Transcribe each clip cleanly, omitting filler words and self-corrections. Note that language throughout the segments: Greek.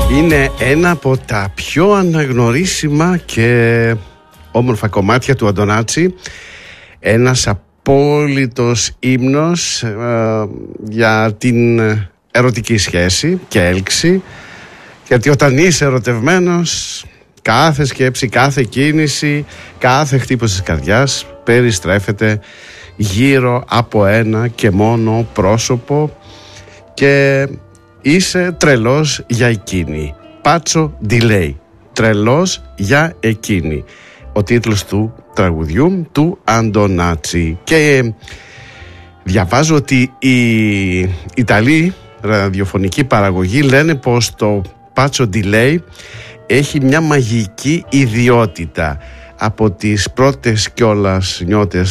Είναι ένα από τα πιο αναγνωρίσιμα και όμορφα κομμάτια του Αντωνάτσι. Ένας απόλυτος ύμνος για την ερωτική σχέση και έλξη. Γιατί όταν είσαι ερωτευμένος, κάθε σκέψη, κάθε κίνηση, κάθε χτύπωση της καρδιάς περιστρέφεται γύρω από ένα και μόνο πρόσωπο και είσαι τρελός για εκείνη. Πάτσο Ντιλέι, τρελός για εκείνη, ο τίτλος του τραγουδιού του Αντωνάτσι. Και διαβάζω ότι οι Ιταλοί ραδιοφωνική παραγωγή λένε πως το Πάτσο Ντιλέι έχει μια μαγική ιδιότητα. Από τις πρώτες κιόλας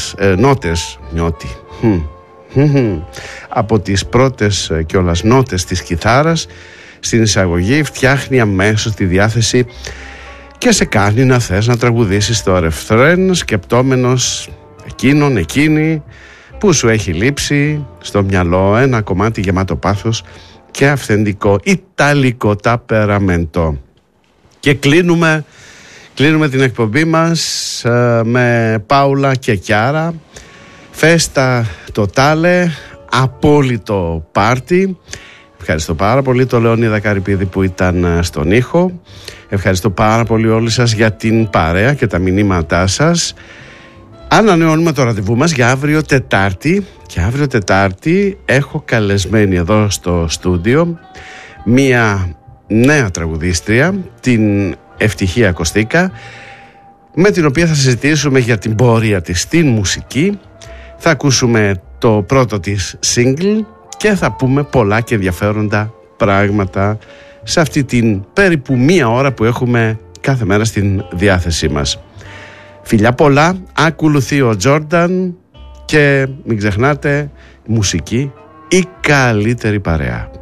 από τις πρώτες κιόλας νότες της κιθάρας στην εισαγωγή φτιάχνει αμέσως τη διάθεση και σε κάνει να θες να τραγουδήσεις το ρεφρέν, σκεπτόμενος εκείνον, εκείνη που σου έχει λείψει στο μυαλό, ένα κομμάτι γεμάτο πάθος και αυθεντικό ιταλικό ταπεραμέντο. Και κλείνουμε την εκπομπή μας με Πάουλα και Κιάρα, φέστα τοτάλε, απόλυτο πάρτι. Ευχαριστώ πάρα πολύ τον Λεωνίδα Καρυπίδη που ήταν στον ήχο. Ευχαριστώ πάρα πολύ όλους σας για την παρέα και τα μηνύματά σας. Ανανεώνουμε το ραντεβού μας για αύριο Τετάρτη. Και αύριο Τετάρτη έχω καλεσμένη εδώ στο στούντιο μία νέα τραγουδίστρια, την Ευτυχία Κωστίκα, με την οποία θα συζητήσουμε για την πορεία της στην μουσική. Θα ακούσουμε το πρώτο της single και θα πούμε πολλά και ενδιαφέροντα πράγματα σε αυτή την περίπου μία ώρα που έχουμε κάθε μέρα στην διάθεσή μας. Φιλιά πολλά, ακολουθεί ο Τζόρνταν και μην ξεχνάτε, μουσική η καλύτερη παρέα.